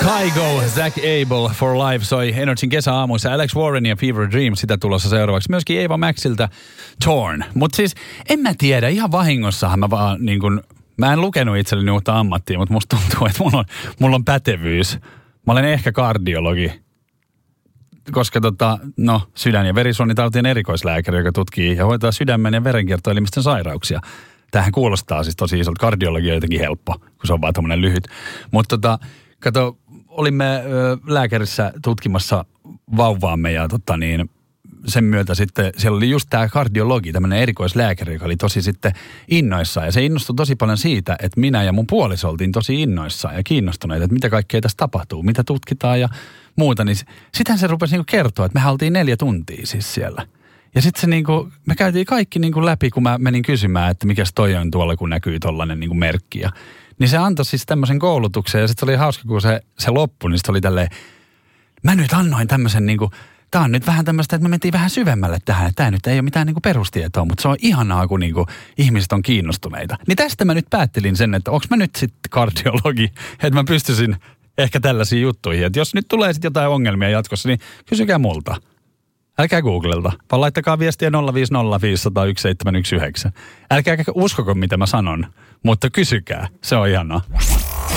Kygo, Zach Abel for Life soi Energyn kesäaamuissa. Alex Warren ja Fever Dream sitä tulossa seuraavaksi. Myöskin Eva Maxilta Torn. Mutta siis en mä tiedä, ihan vahingossahan mä vaan niin kun, mä en lukenut itselleni uutta ammattia, mutta musta tuntuu, että mulla on pätevyys. Mä olen ehkä kardiologi. Koska sydän- ja verisuonitautien erikoislääkäri, joka tutkii ja hoitaa sydämen ja verenkiertoelimistön sairauksia. Tämähän kuulostaa siis tosi isolta. Kardiologia on jotenkin helppo, kun se on vaan tommonen lyhyt. Mutta kato, olimme lääkärissä tutkimassa vauvaamme ja sen myötä sitten siellä oli just tämä kardiologi, tämmöinen erikoislääkäri, joka oli tosi sitten innoissaan. Ja se innostui tosi paljon siitä, että minä ja mun puoliso oltiin tosi innoissaan ja kiinnostuneita, että mitä kaikkea tässä tapahtuu, mitä tutkitaan ja muuta. Niin sitähän se rupesi niinku kertoa, että me oltiin 4 tuntia siis siellä. Ja sitten se me käytiin kaikki läpi, kun mä menin kysymään, että mikäs toi on tuolla, kun näkyy tollainen merkki. Niin se antoi siis tämmöisen koulutuksen ja sitten se oli hauska, kun se loppui, niin sitten oli tälleen, mä nyt annoin tämmöisen tää on nyt vähän tämmöistä, että me mentiin vähän syvemmälle tähän, että tää nyt ei ole mitään perustietoa, mutta se on ihanaa, kun ihmiset on kiinnostuneita. Niin tästä mä nyt päättelin sen, että onko mä nyt sitten kardiologi, että mä pystyisin ehkä tällaisiin juttuihin. Että jos nyt tulee sitten jotain ongelmia jatkossa, niin kysykää multa. Älkää googlelta, vaan laittakaa viestiä 050501719. Älkää uskoko, mitä mä sanon, mutta kysykää. Se on ihanaa.